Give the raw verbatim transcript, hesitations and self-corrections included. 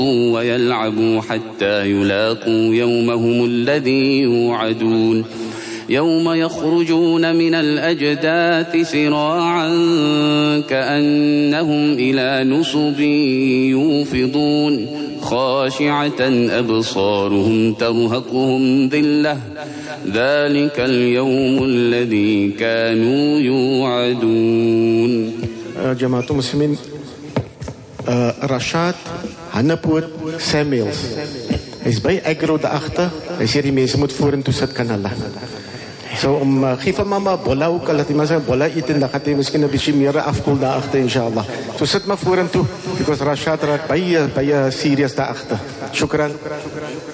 ويلعبوا حتى يلاقوا يومهم الذي يوعدون يوم يخرجون من الأجداث سراعا كأنهم إلى نصب يوفضون خاشعة أبصارهم ترهقهم ذلة ذلك اليوم الذي كانوا يوعدون. جماعة المسلمين Rashad Hannepoort Samuels. Hy is by Agro daarachter. Hy sê die mense moet vorentoe sit kan hulle. So om uh, geef vir mama bolla ook al dat hy maar sy bolla eet en dan gaan hy miskien 'n bietjie meer afkoel daarachter inshallah. So sit maar vorentoe because Rashad raak baie baie serious daarachter. Shukran.